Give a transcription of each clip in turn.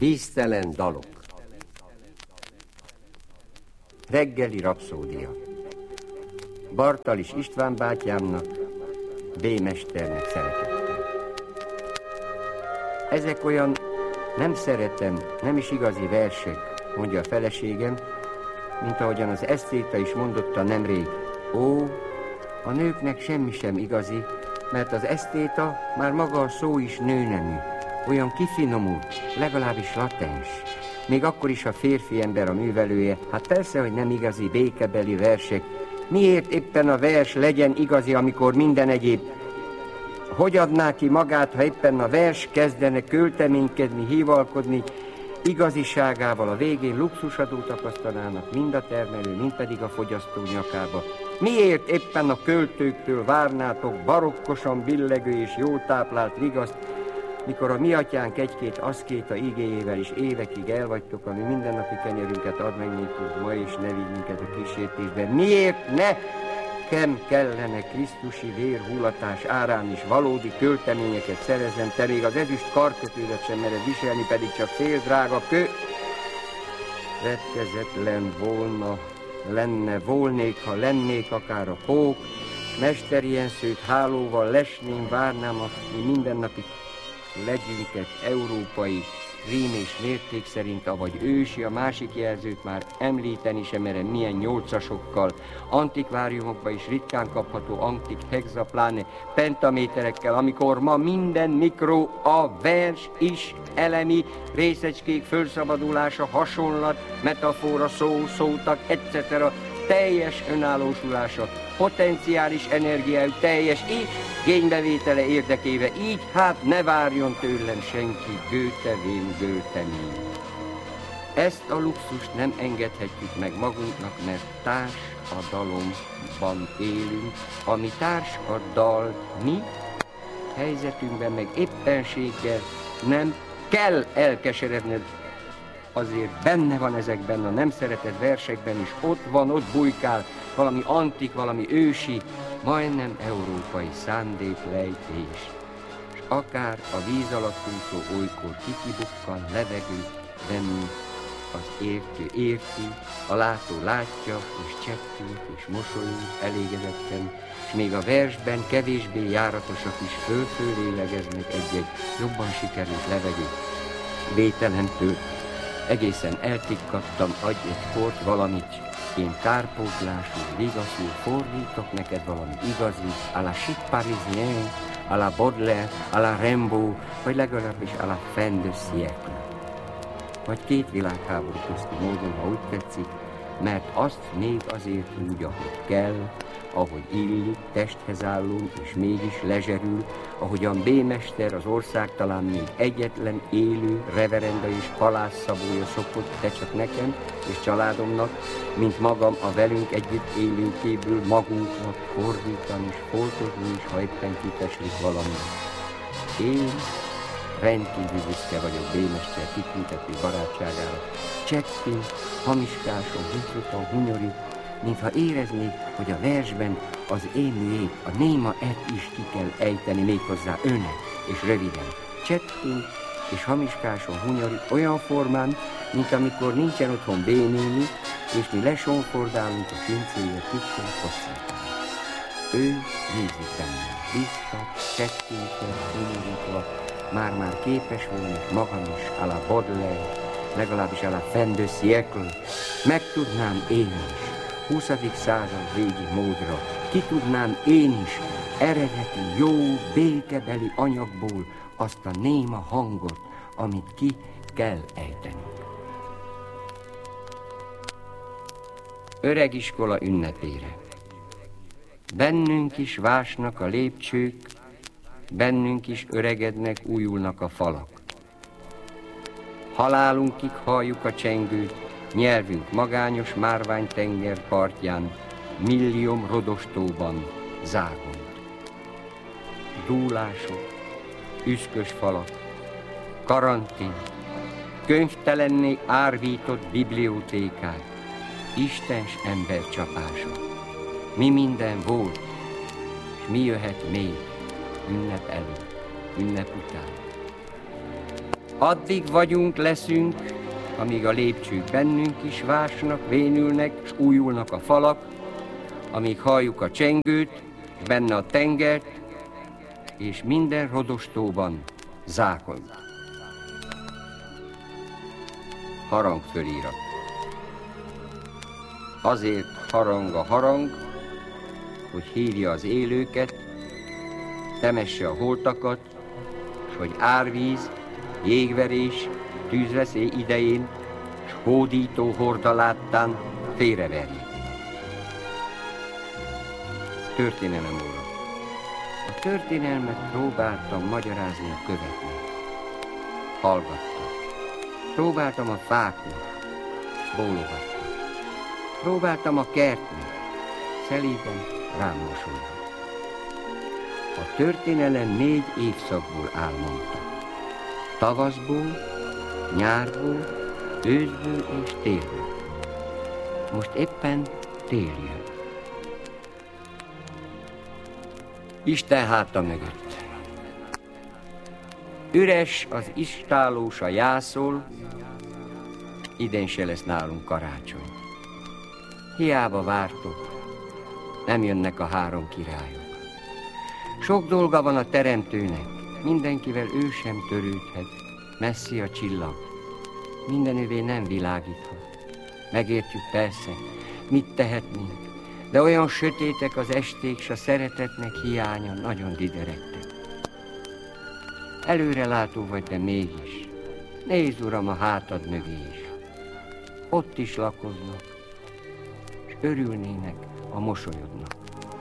Víztelen dalok. Reggeli rapszódia. Bartalis István bátyámnak, B. mesternek szeretettel. Ezek olyan nem szeretem, nem is igazi versek, mondja a feleségem, mint ahogyan az esztéta is mondotta nemrég. Ó, a nőknek semmi sem igazi, mert az esztéta már maga a szó is nőnemű, olyan kifinomult, legalábbis latens. Még akkor is a férfi ember a művelője, hát persze, hogy nem igazi békebeli versek. Miért éppen a vers legyen igazi, amikor minden egyéb? Hogy adná ki magát, ha éppen a vers kezdene költeménykedni, hívalkodni, igaziságával a végén luxusadót tapasztalának mind a termelő, mind pedig a fogyasztó nyakába? Miért éppen a költőktől várnátok barokkosan billegő és jól táplált vigaszt, mikor a mi atyánk egy-két aszkéta igéjével is évekig elvagytok, ami mindennapi kenyerünket ad meg nékünk, ma is ne vigy minket a kísértésbe? Miért nekem kellene Krisztusi vérhullatás árán is valódi költeményeket szereznem, te még az ezüst karkötődet sem mered viselni, pedig csak fél drága retkezetlen volnék, ha lennék akár a pók, mesterjenszőt hálóval lesném, várnám a mi mindennapi legyünket európai rím és mérték szerint, avagy ősi, a másik jelzőt már említeni sem merem, milyen nyolcasokkal, antikváriumokban is ritkán kapható antik hexapláne pentaméterekkel, amikor ma minden mikro, a vers is elemi, részecskék fölszabadulása, hasonlat, metafora, szó, szótak, etc. teljes önállósulása, potenciális energiájú, teljes igénybevétele érdekébe, így hát ne várjon tőlem senki gőtemény. Ezt a luxust nem engedhetjük meg magunknak, mert társadalomban élünk, ami társadal mi helyzetünkben meg éppenséggel nem kell elkeseredned. Azért benne van ezekben a nem szeretett versekben is, ott bujkál valami antik, valami ősi, majdnem európai szándéklejtés. És akár a víz alatt úszó olykor kikibukkan, levegőt venni, az értő érti, a látó látja, és csettint, és mosolyog elégedetten, és még a versben kevésbé járatosak is föl lélegeznek egy-egy jobban sikerült levegőt. Vételentől egészen eltikkadtam, adj egy kort, valamit, én kárpótlásul, vigaszul fordítok neked valami igazi, à la chic parisien, à la Baudelaire, à la Rimbaud, vagy legalábbis à la fin de siècle. Vagy két világháború közti módon, ha úgy tetszik, mert azt még azért úgy, ahogy kell, ahogy illik, testhez állunk, és mégis lezserül, ahogyan B. mester, az ország talán még egyetlen élő, reverenda és palásszabója szokott, de csak nekem és családomnak, mint magam a velünk együtt élőkéből magunknak fordítani és foltozni is, ha éppen kiteslik valami. Én rendkívül büszke vagyok B. mester kitüntető barátságára. Cseppin, hamiskáson, húzottan, hunyorit, mintha éreznék, hogy a versben az én műjét, a néma et is ki kell ejteni, méghozzá önet és röviden. Csettint és hamiskáson hunyori olyan formán, mint amikor nincsen otthon B-néni, és mi lesonfordálunk a pincéje kicsen hosszítani. Ő nézik bennem, biztat, csettintve, hunyorítva, már képes volna, és magam is, à la Baudelaire, legalábbis à la fin de siècle, meg tudnám én is 20. század végi módra, ki tudnám én is eredeti, jó, békebeli anyagból azt a néma hangot, amit ki kell ejtenünk. Öregiskola ünnepére. Bennünk is vásnak a lépcsők, bennünk is öregednek, újulnak a falak. Halálunkig halljuk a csengőt, nyelvünk magányos márványtenger partján, millióm rodostóban zágont. Dúlások, üszkös falak, karantén, könyvtelenné árvított bibliótékák, istens embercsapása. Mi minden volt, és mi jöhet még, ünnep előtt, ünnep után. Addig vagyunk, leszünk, amíg a lépcsők bennünk is vásnak, vénülnek, s újulnak a falak, amíg halljuk a csengőt, s benne a tengert, és minden rodostóban zákon. Harangfölirat. Azért harang a harang, hogy hívja az élőket, temesse a holtakat, s hogy árvíz, jégverés, tűzveszély idején, s hódító horda láttán félreverjék. Történelem óra. A történelmet próbáltam magyarázni a követnek. Hallgattam. Próbáltam a fáknak, bólogattam. Próbáltam a kertnek, szelíden rám mosolyogott. A történelem 4 évszakból áll, mondta. Tavaszból, nyárból, őszből és télből. Most éppen tél jön. Isten háta mögött. Üres az istállós a jászol, idén se lesz nálunk karácsony. Hiába vártok, nem jönnek a 3 királyok. Sok dolga van a teremtőnek, mindenkivel ő sem törődhet, messzi a csillag, mindenövé nem világíthat. Megértjük persze, mit tehetnénk, de olyan sötétek az esték, s a szeretetnek hiánya nagyon diderektek. Előrelátó vagy, de mégis, nézd, uram, a hátad mögé is. Ott is lakoznak, s örülnének, ha mosolyodnak.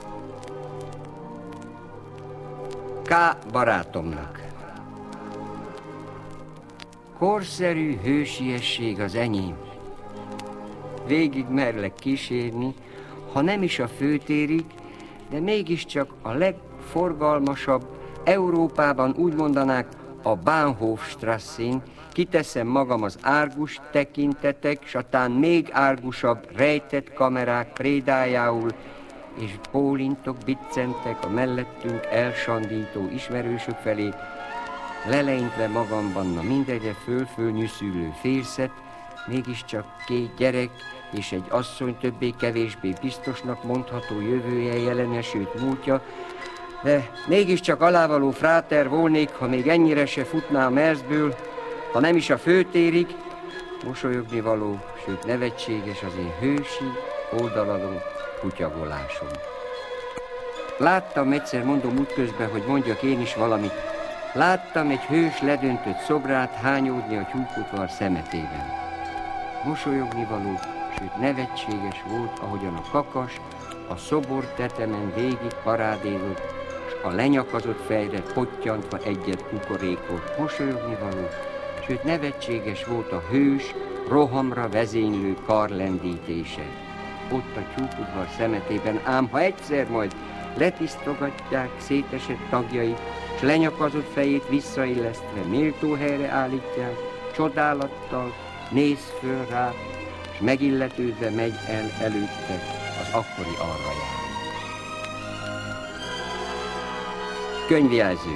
K. barátomnak. Korszerű hősiesség az enyém. Végig merlek kísérni, ha nem is a főtérig, de mégiscsak a legforgalmasabb, Európában úgy mondanák a Bahnhofstrasszén, kiteszem magam az árgus tekintetek, s atán még árgusabb rejtett kamerák prédájául, és bólintok, biccentek a mellettünk elsandító ismerősök felé, leleintve magamban a mindegyre föl-föl nyűszülő férszet, mégiscsak 2 gyerek és egy asszony többé-kevésbé biztosnak mondható jövője, jelene, sőt múltja, de mégiscsak alávaló fráter volnék, ha még ennyire se futná a merzből, ha nem is a főtérig, mosolyogni való, sőt nevetséges az én hősi, oldaladó kutyavolásom. Láttam egyszer, mondom útközben, hogy mondjak én is valamit, láttam egy hős ledöntött szobrát hányódni a tyúkudvar szemetében. Mosolyogni való, sőt nevetséges volt, ahogyan a kakas a szobor tetemen végig parádézott, s a lenyakazott fejre pottyantva egyet kukorékolt. Mosolyogni való, sőt nevetséges volt a hős, rohamra vezénylő karlendítése. Ott a tyúkudvar szemetében, ám ha egyszer majd letisztogatják szétesett tagjait, s lenyakazott fejét visszaillesztve méltó helyre állítják, csodálattal néz föl rá, s megilletődve megy el előtte az akkori arra jár. Könyvjelző.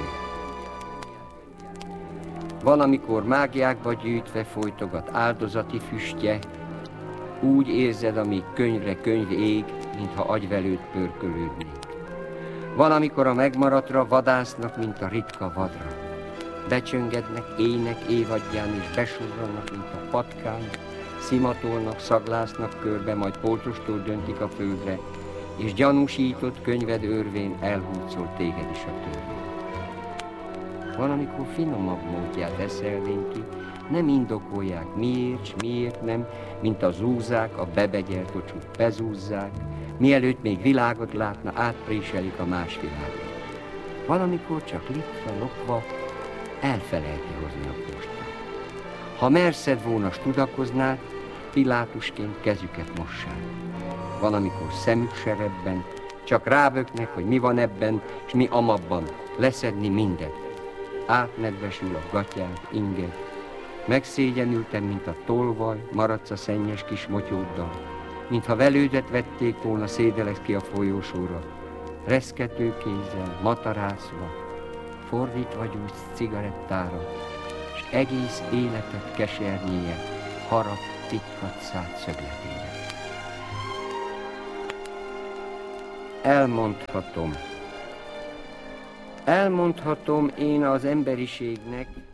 Van, amikor mágiákba gyűjtve folytogat áldozati füstje, úgy érzed, amíg könyvre könyv ég, mintha agyvelőt pörkölődnék. Van, amikor a megmaradtra vadásznak, mint a ritka vadra. Becsöngednek ének évadján, és besurrannak, mint a patkány, szimatolnak, szaglásznak körbe, majd poltostól döntik a földre, és gyanúsított könyved örvén elhurcol téged is a törvény. Van, amikor finomabb módját eszelvén ki, nem indokolják miért, s miért nem, mint a zúzák, a bebegyelt ocsuk bezúzzák, mielőtt még világot látna, átpréselik a más világot. Van, amikor csak litva, lokva elfelejti hozni a postát. Ha merszed volna, s tudakoznád, Pilátusként kezüket mossák. Van, amikor szemük serebben, csak ráböknek, hogy mi van ebben, s mi amabban, leszedni mindet. Átnedvesül a gatyád, inged. Megszégyenültem, mint a tolvaj, maradsz a szennyes kis motyóddal. Mintha velődet vették volna, szédelek ki a folyósóra. Reszkető kézzel, matarászva, fordítva gyújtsz cigarettára, s egész életet kesernyéje harap tikkat szád szögletére. Elmondhatom én az emberiségnek,